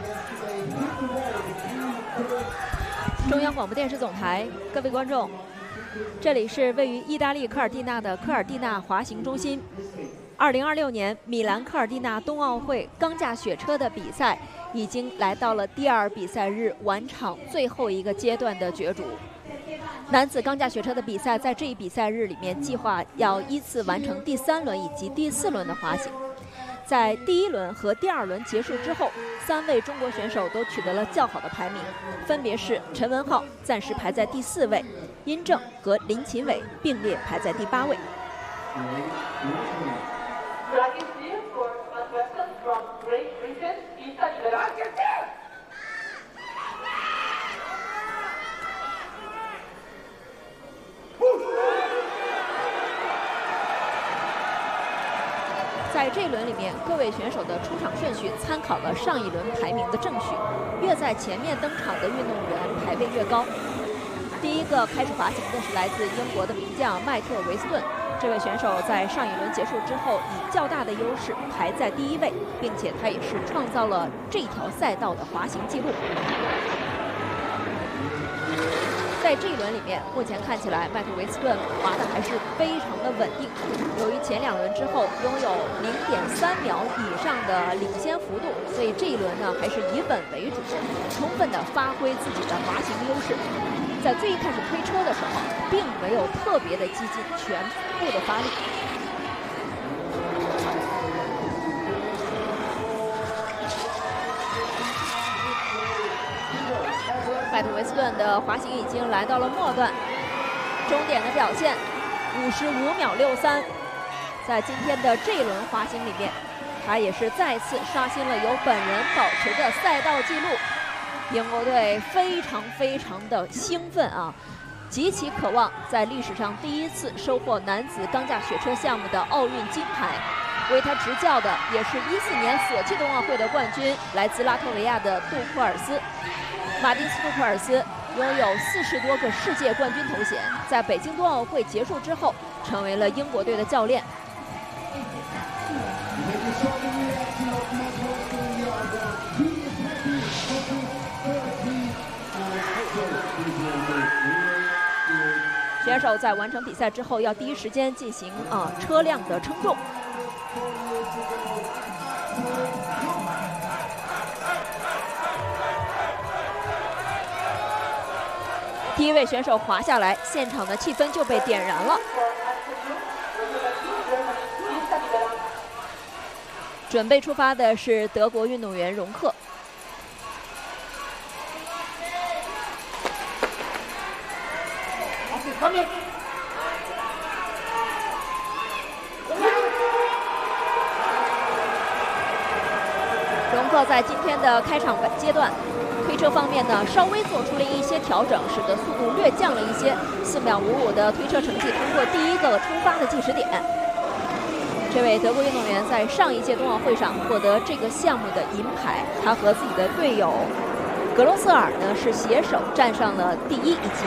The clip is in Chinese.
中央广播电视总台，各位观众，这里是位于意大利科尔蒂纳的科尔蒂纳滑行中心。2026年米兰科尔蒂纳冬奥会钢架雪车的比赛已经来到了第2比赛日晚场最后一个阶段的角逐。男子钢架雪车的比赛在这一比赛日里面计划要依次完成第3轮以及第4轮的滑行。在第1轮和第2轮结束之后，3位中国选手都取得了较好的排名，分别是陈文浩暂时排在第4位，殷正和林秦伟并列排在第8位。在这一轮里面，各位选手的出场顺序参考了上一轮排名的正序，越在前面登场的运动员排位越高。第一个开始滑行的是来自英国的名将迈特·维斯顿，这位选手在上一轮结束之后以较大的优势排在第1位，并且他也是创造了这条赛道的滑行记录。在这一轮里面，目前看起来迈特·维斯顿滑的还是非常的稳定。由于前2轮之后拥有0.3秒以上的领先幅度，所以这一轮呢还是以稳为主，充分的发挥自己的滑行优势。在最一开始推车的时候，并没有特别的激进，全部的发力。迈特·维斯顿的滑行已经来到了末段，终点的表现55秒63，在今天的这一轮滑行里面，他也是再次刷新了由本人保持的赛道纪录。英国队非常的兴奋啊，极其渴望在历史上第1次收获男子钢架雪车项目的奥运金牌。为他执教的也是14年索契冬奥会的冠军，来自拉脱维亚的杜库尔斯。马丁斯·杜库尔斯拥有40多个世界冠军头衔，在北京冬奥会结束之后，成为了英国队的教练。选手在完成比赛之后，要第一时间进行车辆的称重。第1位选手滑下来，现场的气氛就被点燃了。准备出发的是德国运动员容克。容克在今天的开场阶段，推车方面呢，稍微做出了一些调整，使得速度略降了一些。4秒55的推车成绩通过第1个出发的计时点。这位德国运动员在上一届冬奥会上获得这个项目的银牌，他和自己的队友格罗瑟尔呢是携手站上了第1以及